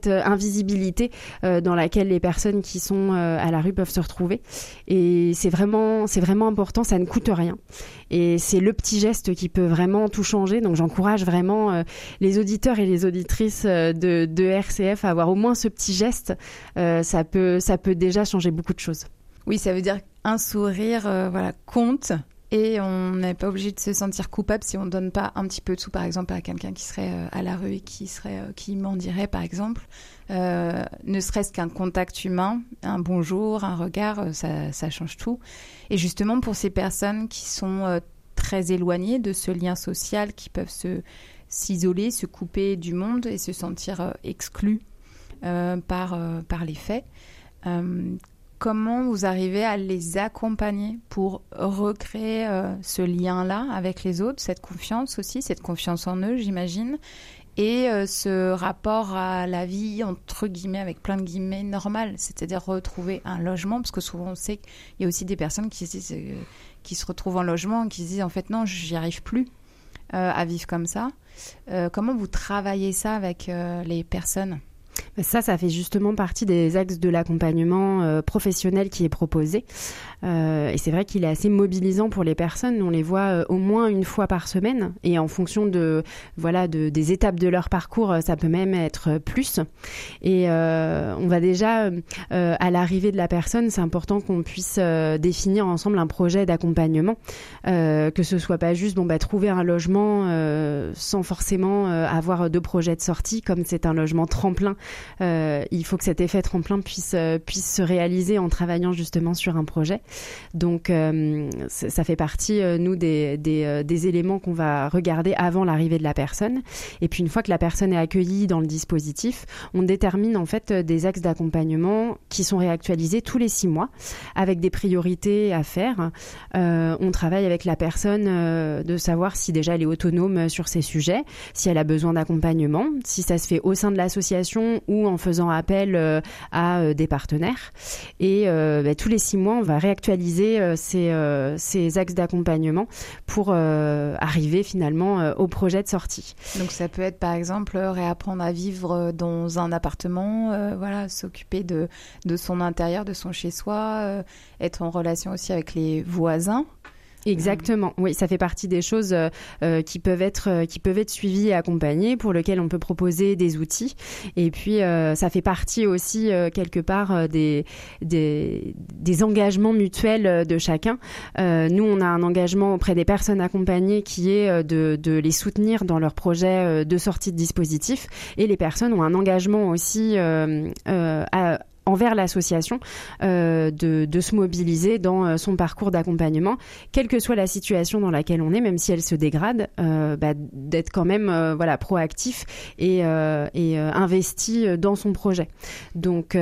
cette invisibilité dans laquelle les personnes qui sont à la rue peuvent se retrouver. Et c'est vraiment important, ça ne coûte rien. Et c'est le petit geste qui peut vraiment tout changer. Donc j'encourage vraiment les auditeurs et les auditrices de RCF à avoir au moins ce petit geste. Ça peut déjà changer beaucoup de choses. Oui, ça veut dire qu'un sourire compte. Et on n'est pas obligé de se sentir coupable si on ne donne pas un petit peu de sous, par exemple, à quelqu'un qui serait à la rue et qui mendirait, par exemple. Ne serait-ce qu'un contact humain, un bonjour, un regard, ça change tout. Et justement, pour ces personnes qui sont très éloignées de ce lien social, qui peuvent s'isoler, se couper du monde et se sentir exclus par les faits, comment vous arrivez à les accompagner pour recréer ce lien-là avec les autres, cette confiance aussi, cette confiance en eux, j'imagine, et ce rapport à la vie, entre guillemets, avec plein de guillemets, normale, c'est-à-dire retrouver un logement, parce que souvent on sait qu'il y a aussi des personnes qui se retrouvent en logement et qui se disent en fait non, j'y arrive plus à vivre comme ça. Comment vous travaillez ça avec les personnes ? Ça fait justement partie des axes de l'accompagnement professionnel qui est proposé. Et c'est vrai qu'il est assez mobilisant pour les personnes. On les voit au moins une fois par semaine. Et en fonction des étapes de leur parcours, ça peut même être plus. Et on va déjà, à l'arrivée de la personne, c'est important qu'on puisse définir ensemble un projet d'accompagnement. Que ce soit pas juste trouver un logement sans forcément avoir de projet de sortie, comme c'est un logement tremplin. Il faut que cet effet tremplin puisse se réaliser en travaillant justement sur un projet. Donc ça fait partie, nous, des éléments qu'on va regarder avant l'arrivée de la personne. Et puis une fois que la personne est accueillie dans le dispositif, on détermine en fait des axes d'accompagnement qui sont réactualisés tous les 6 mois avec des priorités à faire. On travaille avec la personne de savoir si déjà elle est autonome sur ces sujets, si elle a besoin d'accompagnement, si ça se fait au sein de l'association ou en faisant appel à des partenaires. Et tous les 6 mois, on va réactualiser ces axes d'accompagnement pour arriver finalement au projet de sortie. Donc ça peut être par exemple réapprendre à vivre dans un appartement, s'occuper de son intérieur, de son chez-soi, être en relation aussi avec les voisins. Exactement, oui, ça fait partie des choses qui peuvent être suivies et accompagnées, pour lesquelles on peut proposer des outils. Et puis ça fait partie aussi quelque part des engagements mutuels de chacun. Nous, on a un engagement auprès des personnes accompagnées qui est de les soutenir dans leur projet de sortie de dispositif, et les personnes ont un engagement aussi envers l'association de se mobiliser dans son parcours d'accompagnement, quelle que soit la situation dans laquelle on est, même si elle se dégrade, d'être quand même proactif et investi dans son projet. Donc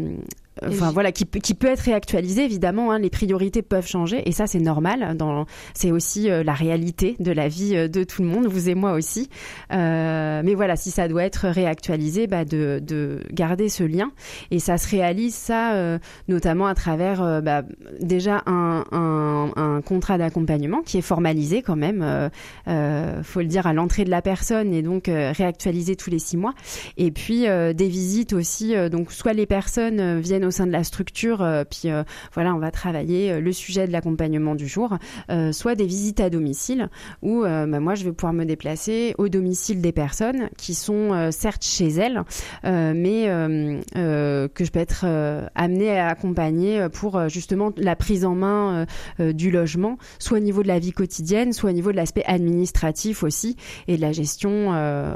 qui peut être réactualisé, évidemment, hein, les priorités peuvent changer, et ça c'est normal, c'est aussi la réalité de la vie de tout le monde, vous et moi aussi, mais voilà, si ça doit être réactualisé, de garder ce lien, et ça se réalise notamment à travers déjà un contrat d'accompagnement qui est formalisé quand même, faut le dire, à l'entrée de la personne, et donc réactualisé tous les 6 mois, et puis des visites aussi, donc soit les personnes viennent au sein de la structure, on va travailler le sujet de l'accompagnement du jour, soit des visites à domicile où moi je vais pouvoir me déplacer au domicile des personnes qui sont certes chez elles, mais que je peux être amenée à accompagner pour justement la prise en main du logement, soit au niveau de la vie quotidienne, soit au niveau de l'aspect administratif aussi, et de la gestion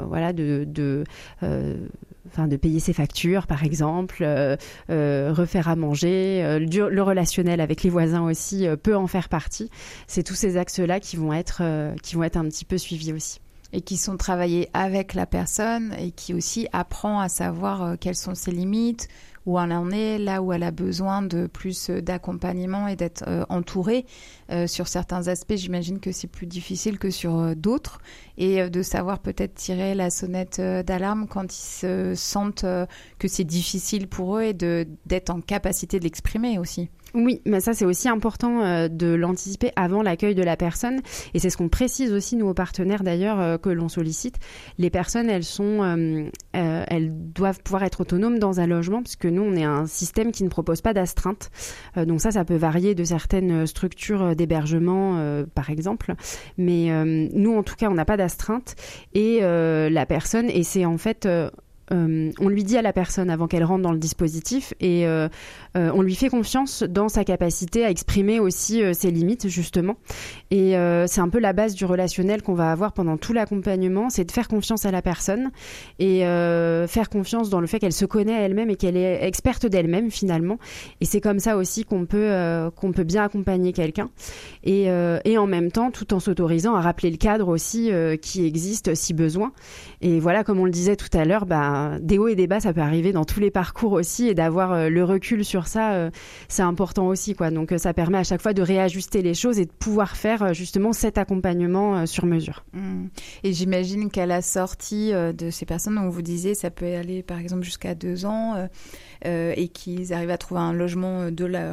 de payer ses factures, par exemple, refaire à manger, le relationnel avec les voisins aussi peut en faire partie. C'est tous ces axes-là qui vont être un petit peu suivis aussi. Et qui sont travaillés avec la personne, et qui aussi apprend à savoir quelles sont ses limites, où elle en est, là où elle a besoin de plus d'accompagnement et d'être entourée. Sur certains aspects, j'imagine que c'est plus difficile que sur d'autres, et de savoir peut-être tirer la sonnette d'alarme quand ils se sentent que c'est difficile pour eux, et d'être en capacité de l'exprimer aussi. Oui, mais ça c'est aussi important de l'anticiper avant l'accueil de la personne, et c'est ce qu'on précise aussi nous aux partenaires d'ailleurs que l'on sollicite. Les personnes elles doivent pouvoir être autonomes dans un logement, puisque nous on est un système qui ne propose pas d'astreinte, donc ça peut varier de certaines structures d'hébergement par exemple, mais nous en tout cas on n'a pas d'astreinte, et la personne, et c'est en fait on lui dit à la personne avant qu'elle rentre dans le dispositif, et on lui fait confiance dans sa capacité à exprimer aussi ses limites justement, et c'est un peu la base du relationnel qu'on va avoir pendant tout l'accompagnement, c'est de faire confiance à la personne et faire confiance dans le fait qu'elle se connaît elle-même et qu'elle est experte d'elle-même finalement, et c'est comme ça aussi qu'on peut bien accompagner quelqu'un, et en même temps tout en s'autorisant à rappeler le cadre aussi qui existe si besoin. Et voilà, comme on le disait tout à l'heure, des hauts et des bas, ça peut arriver dans tous les parcours aussi, et d'avoir le recul sur ça, c'est important aussi, quoi. Donc ça permet à chaque fois de réajuster les choses et de pouvoir faire justement cet accompagnement sur mesure. Et j'imagine qu'à la sortie de ces personnes, dont vous disiez, ça peut aller par exemple jusqu'à 2 ans, et qu'ils arrivent à trouver un logement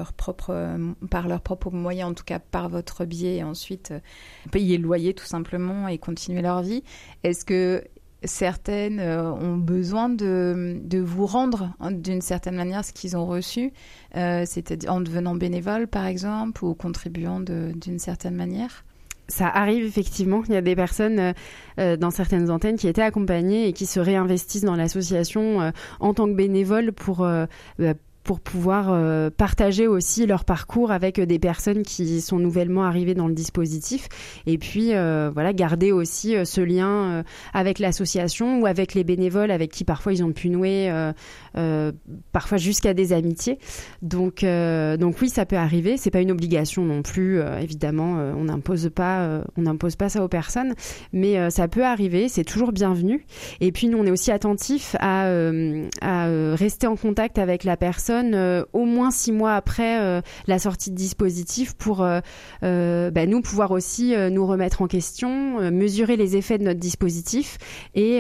par leurs propres moyens, en tout cas par votre biais, et ensuite payer le loyer tout simplement et continuer leur vie. Est-ce que certaines ont besoin de vous rendre d'une certaine manière ce qu'ils ont reçu, c'est-à-dire en devenant bénévole par exemple, ou contribuant d'une certaine manière? Ça arrive effectivement, il y a des personnes dans certaines antennes qui étaient accompagnées et qui se réinvestissent dans l'association en tant que bénévoles pour pouvoir partager aussi leur parcours avec des personnes qui sont nouvellement arrivées dans le dispositif, et puis garder aussi ce lien avec l'association ou avec les bénévoles avec qui parfois ils ont pu nouer parfois jusqu'à des amitiés. Donc oui, ça peut arriver, c'est pas une obligation non plus, évidemment, on n'impose pas ça aux personnes, mais ça peut arriver, c'est toujours bienvenu. Et puis nous on est aussi attentifs à rester en contact avec la personne au moins 6 mois après la sortie de dispositif pour nous pouvoir aussi nous remettre en question, mesurer les effets de notre dispositif, et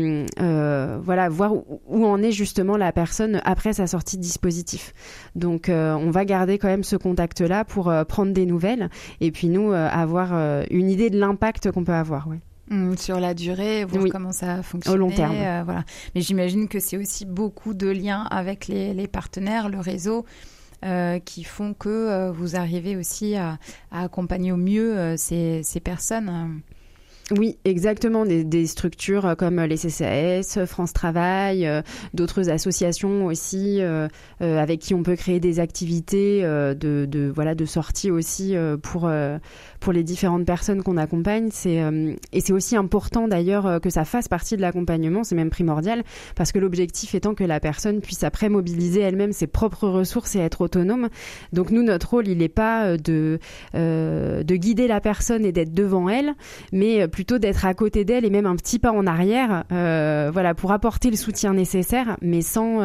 voir où en est justement la personne après sa sortie de dispositif. Donc on va garder quand même ce contact-là pour prendre des nouvelles, et puis nous avoir une idée de l'impact qu'on peut avoir. Ouais. Sur la durée, voir comment ça a fonctionné. Au long terme. Voilà. Mais j'imagine que c'est aussi beaucoup de liens avec les partenaires, le réseau, qui font que vous arrivez aussi à accompagner au mieux ces personnes. Oui, exactement. Des structures comme les CCAS, France Travail, d'autres associations aussi avec qui on peut créer des activités de sortie aussi pour les différentes personnes qu'on accompagne. Et c'est aussi important d'ailleurs que ça fasse partie de l'accompagnement, c'est même primordial, parce que l'objectif étant que la personne puisse après mobiliser elle-même ses propres ressources et être autonome. Donc nous, notre rôle, il n'est pas de guider la personne et d'être devant elle, mais plutôt d'être à côté d'elle et même un petit pas en arrière, pour apporter le soutien nécessaire, mais sans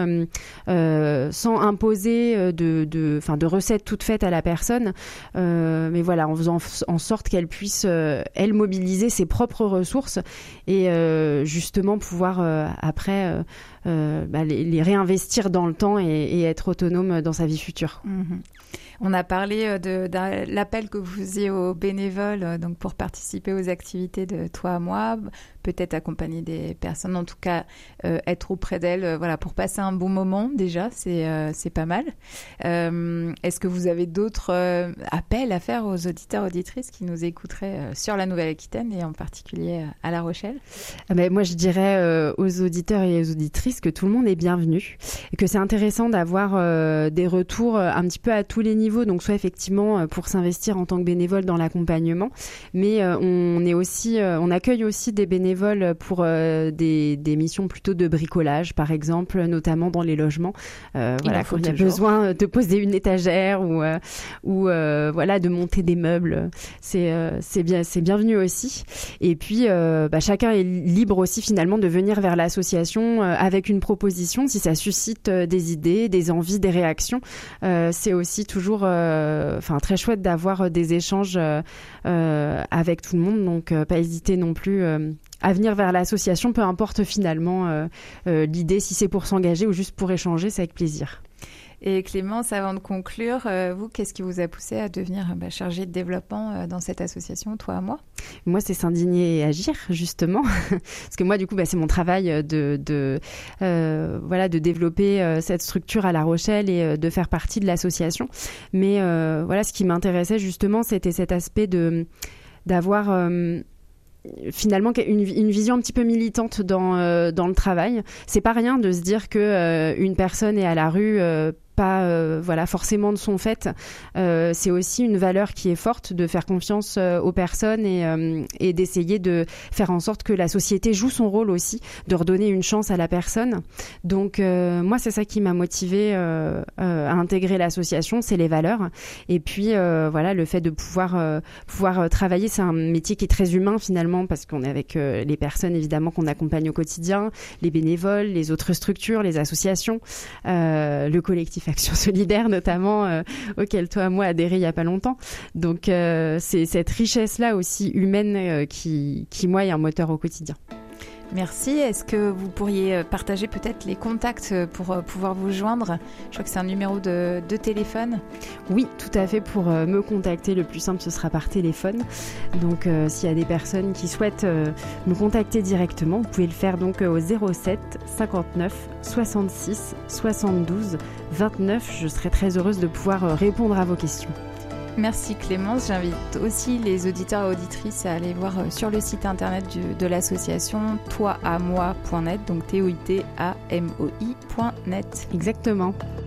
imposer de recettes toutes faites à la personne, mais voilà, en faisant en sorte qu'elle puisse elle mobiliser ses propres ressources et justement pouvoir après les réinvestir dans le temps et être autonome dans sa vie future. On a parlé de l'appel que vous faisiez aux bénévoles, donc pour participer aux activités de Toi à moi, peut-être accompagner des personnes, en tout cas être auprès d'elles, pour passer un bon moment déjà, c'est pas mal. Est-ce que vous avez d'autres appels à faire aux auditeurs, auditrices qui nous écouteraient sur la Nouvelle-Aquitaine et en particulier à La Rochelle? Moi, je dirais aux auditeurs et aux auditrices que tout le monde est bienvenu et que c'est intéressant d'avoir des retours un petit peu à tous les niveaux, donc soit effectivement pour s'investir en tant que bénévole dans l'accompagnement, mais on accueille aussi des bénévoles pour des missions plutôt de bricolage, par exemple, notamment dans les logements. Quand il y a besoin de poser une étagère ou de monter des meubles, c'est bienvenu aussi. Et puis, chacun est libre aussi finalement de venir vers l'association avec une proposition si ça suscite des idées, des envies, des réactions. C'est aussi toujours très chouette d'avoir des échanges avec tout le monde, donc pas hésiter non plus à venir vers l'association, peu importe finalement l'idée, si c'est pour s'engager ou juste pour échanger, c'est avec plaisir. Et Clémence, avant de conclure, vous, qu'est-ce qui vous a poussé à devenir chargée de développement dans cette association, toi à moi ? Moi, c'est s'indigner et agir, justement. Parce que moi, du coup, c'est mon travail de développer cette structure à La Rochelle et de faire partie de l'association. Mais ce qui m'intéressait, justement, c'était cet aspect d'avoir... finalement une vision un petit peu militante dans le travail. C'est pas rien de se dire que une personne est à la rue pas forcément de son fait. C'est aussi une valeur qui est forte de faire confiance aux personnes et d'essayer de faire en sorte que la société joue son rôle aussi, de redonner une chance à la personne. Donc moi, c'est ça qui m'a motivée à intégrer l'association, c'est les valeurs. Et puis le fait de pouvoir travailler, c'est un métier qui est très humain finalement, parce qu'on est avec les personnes évidemment qu'on accompagne au quotidien, les bénévoles, les autres structures, les associations, le collectif Action Solidaire notamment, auquel toi et moi adhéré il n'y a pas longtemps. Donc c'est cette richesse-là aussi humaine qui moi est un moteur au quotidien. Merci. Est-ce que vous pourriez partager peut-être les contacts pour pouvoir vous joindre ? Je crois que c'est un numéro de téléphone. Oui, tout à fait. Pour me contacter, le plus simple, ce sera par téléphone. Donc, s'il y a des personnes qui souhaitent me contacter directement, vous pouvez le faire donc au 07 59 66 72 29. Je serai très heureuse de pouvoir répondre à vos questions. Merci Clémence. J'invite aussi les auditeurs et auditrices à aller voir sur le site internet de l'association toitamoi.net, donc toitamoi.net. Exactement.